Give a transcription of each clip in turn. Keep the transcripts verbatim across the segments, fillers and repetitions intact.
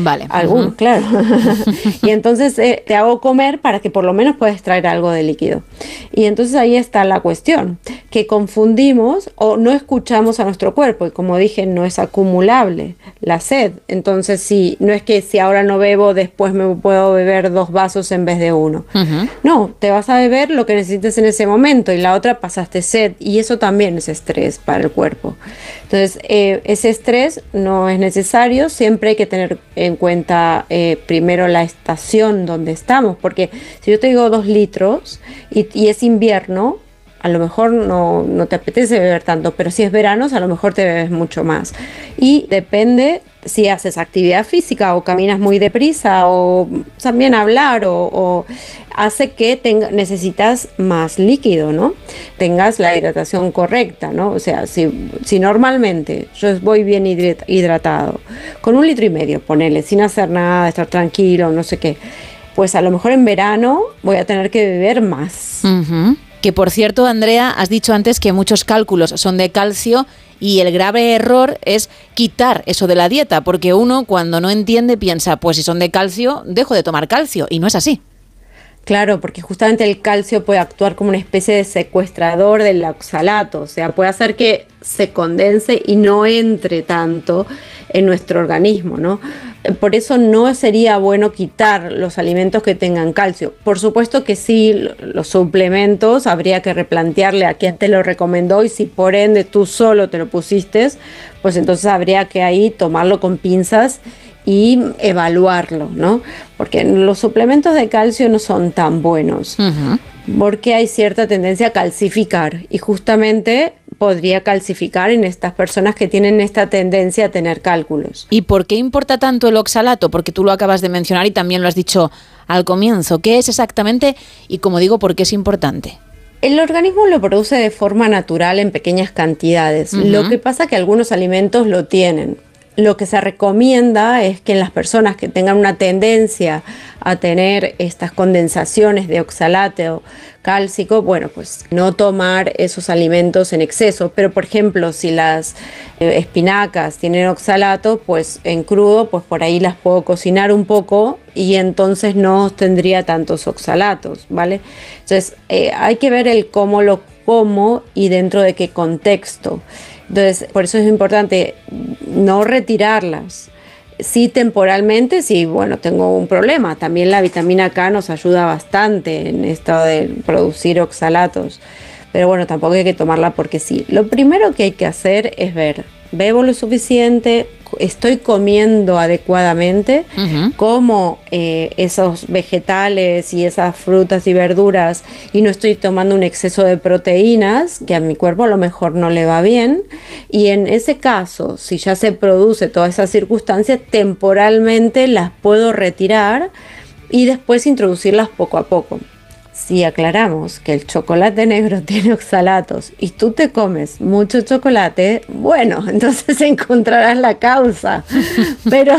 Vale. Algunos, uh-huh. Claro. Y entonces eh, te hago comer para que por lo menos puedas extraer algo de líquido. Y entonces ahí está la cuestión, que confundimos o no escuchamos a nuestro cuerpo. Y como dije, no es acumulable la sed. Entonces, sí, no es que si ahora no bebo, después me puedo beber dos vasos en vez de uno. Uh-huh. No, te vas a beber lo que necesites en ese momento y la otra pasaste sed. Y eso también es estrés para el cuerpo. Entonces, eh, ese estrés no es necesario. Siempre hay que tener en cuenta eh, primero la estación donde estamos, porque si yo te digo dos litros y, y es invierno, a lo mejor no, no te apetece beber tanto, pero si es verano, a lo mejor te bebes mucho más. Y depende si haces actividad física o caminas muy deprisa o también hablar o, o hace que tenga, necesitas más líquido, ¿no? Tengas la hidratación correcta, ¿no? O sea, si, si normalmente yo voy bien hidratado, con un litro y medio, ponele, sin hacer nada, estar tranquilo, no sé qué, pues a lo mejor en verano voy a tener que beber más. Uh-huh. Que por cierto, Andrea, has dicho antes que muchos cálculos son de calcio y el grave error es quitar eso de la dieta, porque uno cuando no entiende piensa, pues si son de calcio, dejo de tomar calcio, y no es así. Claro, porque justamente el calcio puede actuar como una especie de secuestrador del oxalato, o sea, puede hacer que se condense y no entre tanto en nuestro organismo, ¿no? Por eso no sería bueno quitar los alimentos que tengan calcio. Por supuesto que sí, los suplementos habría que replantearle a quién te lo recomendó y si por ende tú solo te lo pusiste, pues entonces habría que ahí tomarlo con pinzas y evaluarlo, ¿no? Porque los suplementos de calcio no son tan buenos, uh-huh. porque hay cierta tendencia a calcificar y justamente podría calcificar en estas personas que tienen esta tendencia a tener cálculos. ¿Y por qué importa tanto el oxalato? Porque tú lo acabas de mencionar y también lo has dicho al comienzo. ¿Qué es exactamente? Y como digo, ¿por qué es importante? El organismo lo produce de forma natural en pequeñas cantidades. Uh-huh. Lo que pasa es que algunos alimentos lo tienen. Lo que se recomienda es que en las personas que tengan una tendencia a tener estas condensaciones de oxalato cálcico, bueno, pues no tomar esos alimentos en exceso. Pero, por ejemplo, si las eh, espinacas tienen oxalato, pues en crudo, pues por ahí las puedo cocinar un poco y entonces no tendría tantos oxalatos, ¿vale? Entonces, eh, hay que ver el cómo lo como y dentro de qué contexto. Entonces, por eso es importante no retirarlas. Sí, temporalmente, sí, bueno, tengo un problema. También la vitamina K nos ayuda bastante en esto de producir oxalatos. Pero bueno, tampoco hay que tomarla porque sí. Lo primero que hay que hacer es ver, ¿bebo lo suficiente? ¿Estoy comiendo adecuadamente? Uh-huh. ¿Como eh, esos vegetales y esas frutas y verduras y no estoy tomando un exceso de proteínas que a mi cuerpo a lo mejor no le va bien? Y en ese caso, si ya se produce todas esas circunstancias, temporalmente las puedo retirar y después introducirlas poco a poco. Si aclaramos que el chocolate negro tiene oxalatos y tú te comes mucho chocolate, bueno, entonces encontrarás la causa. Pero,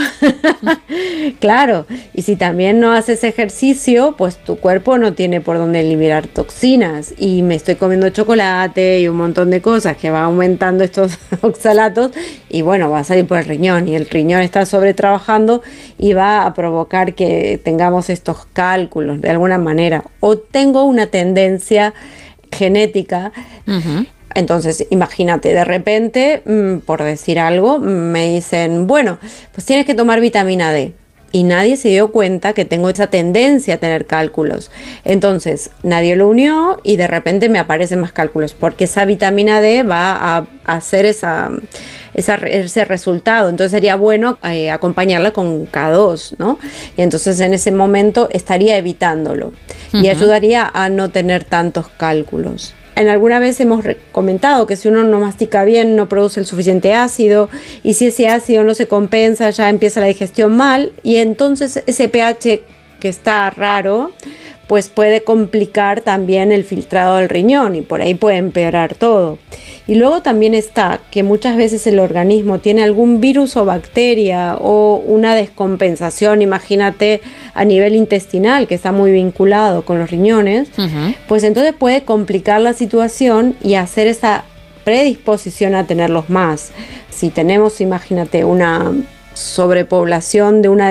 claro, y si también no haces ejercicio, pues tu cuerpo no tiene por dónde liberar toxinas. Y me estoy comiendo chocolate y un montón de cosas que va aumentando estos oxalatos y bueno, va a salir por el riñón y el riñón está sobretrabajando y va a provocar que tengamos estos cálculos de alguna manera. O tengo una tendencia genética, uh-huh. Entonces imagínate, de repente, mmm, por decir algo, me dicen, bueno, pues tienes que tomar vitamina D. Y nadie se dio cuenta que tengo esa tendencia a tener cálculos. Entonces, nadie lo unió y de repente me aparecen más cálculos, porque esa vitamina D va a, a hacer esa, esa, ese resultado. Entonces, sería bueno eh, acompañarla con K dos, ¿no? Y entonces, en ese momento, estaría evitándolo. Uh-huh. Y ayudaría a no tener tantos cálculos. En alguna vez hemos comentado que si uno no mastica bien no produce el suficiente ácido y si ese ácido no se compensa ya empieza la digestión mal y entonces ese pH que está raro pues puede complicar también el filtrado del riñón y por ahí puede empeorar todo. Y luego también está que muchas veces el organismo tiene algún virus o bacteria o una descompensación, imagínate a nivel intestinal que está muy vinculado con los riñones, uh-huh. pues entonces puede complicar la situación y hacer esa predisposición a tenerlos más. Si tenemos, imagínate, una sobrepoblación de una